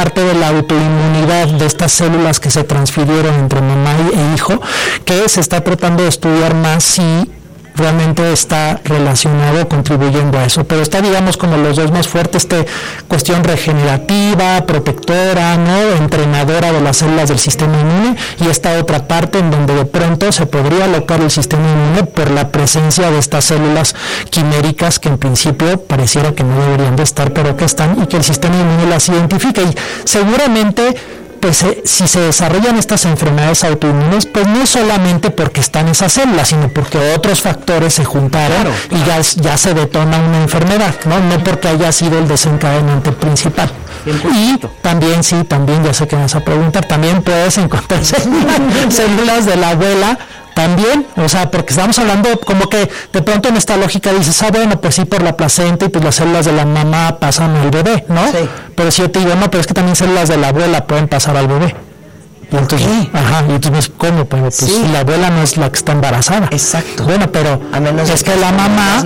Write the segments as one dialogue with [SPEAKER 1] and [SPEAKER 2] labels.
[SPEAKER 1] parte de la autoinmunidad de estas células que se transfirieron entre mamá e hijo, que se está tratando de estudiar más si realmente está relacionado, contribuyendo a eso, pero está, digamos, como los dos más fuertes, cuestión regenerativa, protectora, ¿no?, entrenadora de las células del sistema inmune, y esta otra parte en donde de pronto se podría alocar el sistema inmune por la presencia de estas células quiméricas que en principio pareciera que no deberían de estar, pero que están, y que el sistema inmune las identifica, y seguramente pues si se desarrollan estas enfermedades autoinmunes, pues no solamente porque están esas células, sino porque otros factores se juntaron, y ya se detona una enfermedad, no porque haya sido el desencadenante principal. 100%. Y también, ya sé que me vas a preguntar, también puedes encontrar células de la abuela, también, o sea, porque estamos hablando como que de pronto en esta lógica dices, bueno, pues sí, por la placenta y pues las células de la mamá pasan al bebé, ¿no? Sí. Pero si yo te digo, no, pero es que también células de la abuela pueden pasar al bebé. Y entonces, y entonces, ¿cómo? Pero pues sí, la abuela no es la que está embarazada.
[SPEAKER 2] Exacto.
[SPEAKER 1] Bueno, pero es que la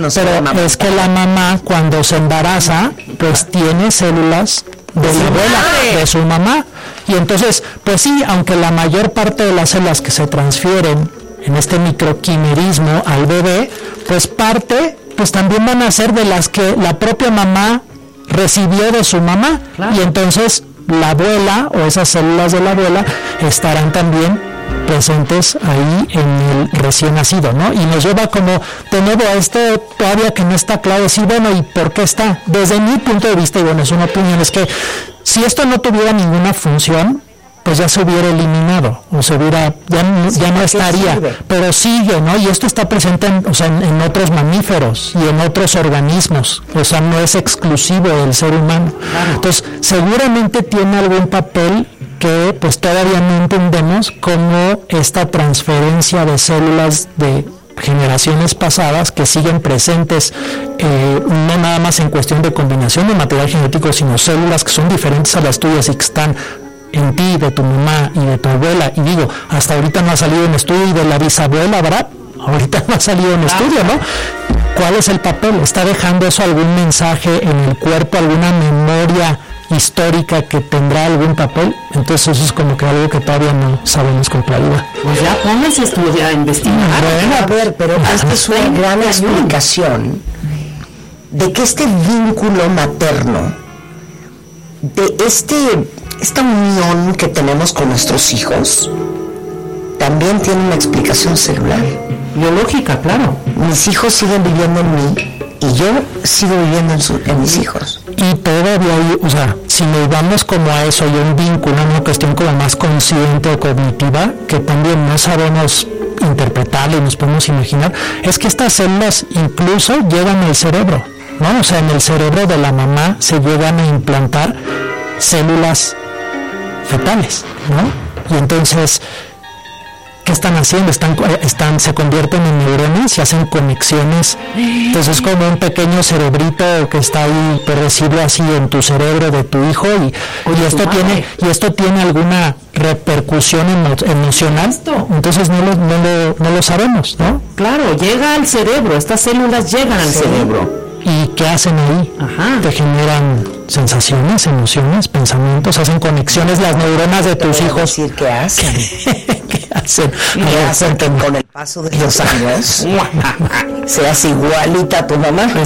[SPEAKER 1] mamá cuando se embaraza, pues tiene células de la abuela, de su mamá. Y entonces, pues sí, aunque la mayor parte de las células que se transfieren en este microquimerismo al bebé, pues también van a ser de las que la propia mamá recibió de su mamá, y entonces la abuela o esas células de la abuela estarán también presentes ahí en el recién nacido, ¿no? Y nos lleva como de nuevo a esto todavía que no está claro, decir, bueno, ¿y por qué está? Desde mi punto de vista, y bueno, es una opinión, es que si esto no tuviera ninguna función, pues ya se hubiera eliminado, o se hubiera, ya no estaría, pero sigue, ¿no? Y esto está presente en otros mamíferos y en otros organismos, o sea, no es exclusivo del ser humano. Claro. Entonces, seguramente tiene algún papel que pues todavía no entendemos, como esta transferencia de células de generaciones pasadas que siguen presentes, no nada más en cuestión de combinación de material genético, sino células que son diferentes a las tuyas y que están en ti, de tu mamá y de tu abuela. Y digo, hasta ahorita no ha salido un estudio, y de la bisabuela, ¿verdad? Ahorita no ha salido un estudio, ¿no? ¿Cuál es el papel? ¿Está dejando eso algún mensaje en el cuerpo, alguna memoria histórica que tendrá algún papel? Entonces eso es como que algo que todavía no sabemos con claridad.
[SPEAKER 2] Pues ya pónganse a estudiar, a investigar. Bueno, a ver, pero esta es una gran explicación de que este vínculo materno, de esta unión que tenemos con nuestros hijos, también tiene una explicación celular. Biológica, claro. Mis hijos siguen viviendo en mí y yo sigo viviendo en mis hijos.
[SPEAKER 1] Y todavía hay, o sea, si nos vamos como a eso, hay un vínculo, una cuestión como más consciente o cognitiva, que también no sabemos interpretar y nos podemos imaginar, es que estas células incluso llegan al cerebro, ¿no? O sea, en el cerebro de la mamá se llegan a implantar células fetales, ¿no? Y entonces, ¿qué están haciendo? Se convierten en neuronas y hacen conexiones. Entonces es como un pequeño cerebrito que está ahí, por decirlo así, en tu cerebro de tu hijo, y esto tiene alguna repercusión emocional. Entonces no lo sabemos, ¿no?
[SPEAKER 2] Claro, llega al cerebro, estas células llegan al cerebro.
[SPEAKER 1] ¿Y qué hacen ahí? Te generan sensaciones, emociones, pensamientos, hacen conexiones las neuronas de tus hijos.
[SPEAKER 2] Decir, ¿qué hacen?
[SPEAKER 1] ¿Qué hacen?
[SPEAKER 2] ¿Qué hacen que con el paso de los años seas igualita a tu mamá? ¿No?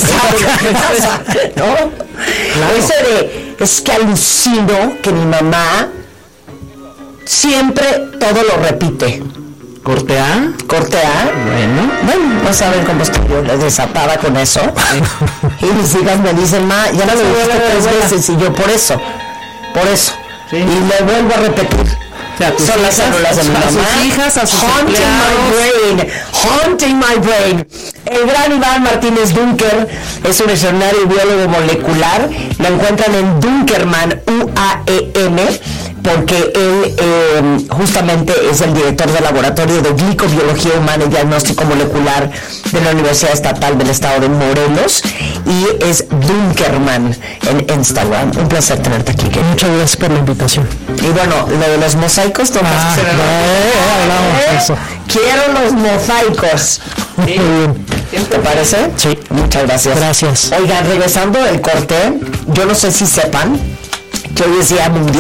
[SPEAKER 2] Claro. Eso es que alucino que mi mamá siempre todo lo repite.
[SPEAKER 1] ¿Corte A?
[SPEAKER 2] Bueno, no saben cómo estoy yo desatada con eso. Y mis hijas me dicen, ma, ya no lo dijiste 3 veces, y yo por eso. Sí. Y me vuelvo a repetir. O sea, son las células de mi mamá.
[SPEAKER 1] A sus hijas, a sus
[SPEAKER 2] haunting my brain. El gran Iván Martínez Dunker es un extraordinario biólogo molecular. Lo encuentran en Dunkerman, UAEM, porque él justamente es el director del Laboratorio de Glicobiología Humana y Diagnóstico Molecular de la Universidad Estatal del Estado de Morelos, y es Dunkerman en Instagram. Un placer tenerte aquí, querido.
[SPEAKER 1] Muchas gracias por la invitación.
[SPEAKER 2] Y bueno, lo de los mosaicos, hablamos de eso. Quiero los mosaicos.
[SPEAKER 1] Sí.
[SPEAKER 2] ¿Te parece?
[SPEAKER 1] Sí.
[SPEAKER 2] Muchas gracias.
[SPEAKER 1] Gracias.
[SPEAKER 2] Oigan, regresando del corte, yo no sé si sepan que hoy es Día Mundial